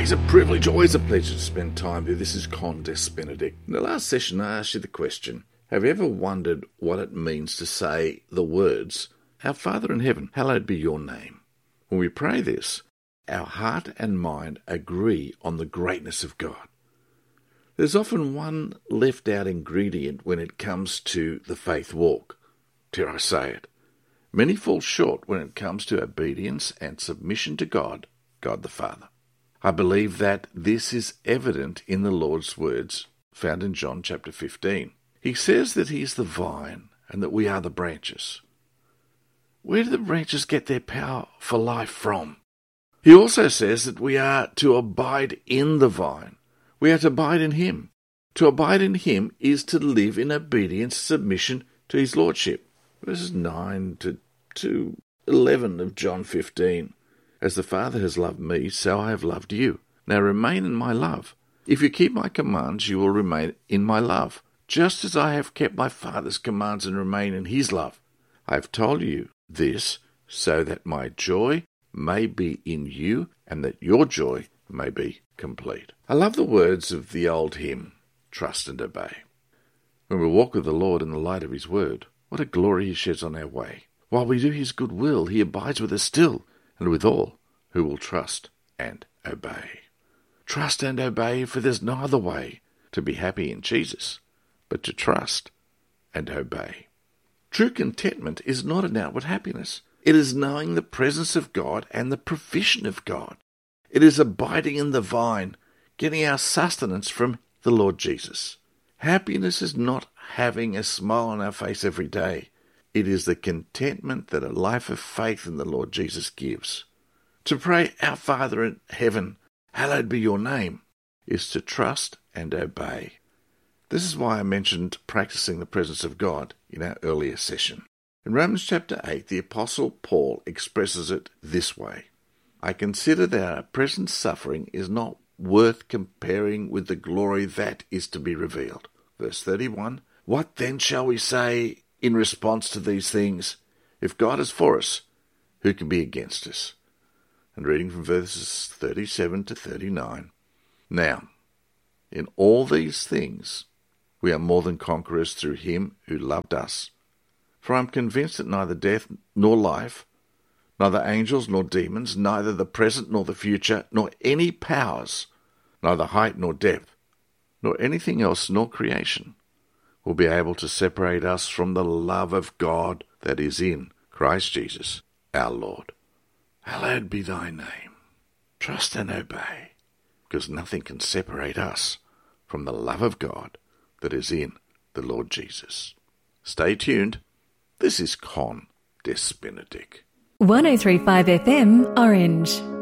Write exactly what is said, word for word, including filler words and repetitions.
It's a privilege, always a pleasure to spend time with you. This is Con Des Benedict. In the last session, I asked you the question, have you ever wondered what it means to say the words, Our Father in heaven, hallowed be your name? When we pray this, our heart and mind agree on the greatness of God. There's often one left out ingredient when it comes to the faith walk. Dare I say it? Many fall short when it comes to obedience and submission to God, God the Father. I believe that this is evident in the Lord's words found in John chapter fifteen. He says that he is the vine and that we are the branches. Where do the branches get their power for life from? He also says that we are to abide in the vine. We are to abide in him. To abide in him is to live in obedience, submission to his lordship. Verses nine to, to eleven of John fifteen. As the Father has loved me, so I have loved you. Now remain in my love. If you keep my commands, you will remain in my love, just as I have kept my Father's commands and remain in his love. I have told you this so that my joy may be in you and that your joy may be complete. I love the words of the old hymn, Trust and Obey. When we walk with the Lord in the light of his word, what a glory he sheds on our way. While we do his good will, he abides with us still, and with all who will trust and obey. Trust and obey, for there's no other way to be happy in Jesus but to trust and obey. True contentment is not an outward happiness. It is knowing the presence of God and the provision of God. It is abiding in the vine, getting our sustenance from the Lord Jesus. Happiness is not having a smile on our face every day. It is the contentment that a life of faith in the Lord Jesus gives. To pray, Our Father in heaven, hallowed be your name, is to trust and obey. This is why I mentioned practicing the presence of God in our earlier session. In Romans chapter eight, the Apostle Paul expresses it this way. I consider that our present suffering is not worth comparing with the glory that is to be revealed. Verse thirty-one, what then shall we say in response to these things? If God is for us, who can be against us? And reading from verses thirty-seven to thirty-nine. Now, in all these things, we are more than conquerors through him who loved us. For I am convinced that neither death nor life, neither angels nor demons, neither the present nor the future, nor any powers, neither height nor depth, nor anything else nor creation, will be able to separate us from the love of God that is in Christ Jesus, our Lord. Hallowed be thy name. Trust and obey, because nothing can separate us from the love of God that is in the Lord Jesus. Stay tuned. This is Con Des Benedict. one oh three point five F M, Orange.